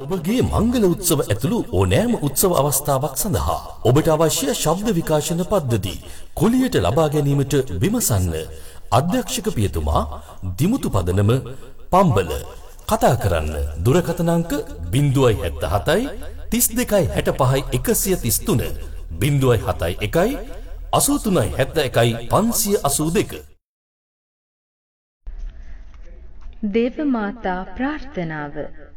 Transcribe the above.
ඔබගේ මංගල උත්සව ඇතුළු ඕනෑම උත්සව අවස්ථාවක් සඳහා ඔබට අවශ්‍ය ශබ්ද විකාශන පද්ධති කුලියට ලබා ගැනීමට විමසන්න. අධ්‍යක්ෂක පියතුමා දිමුතු පදනම පම්බල. කතා කරන්න දුරකථන අංක 077 32 65 133 071 83 71 582. දේව මාතා ප්‍රාර්ථනාව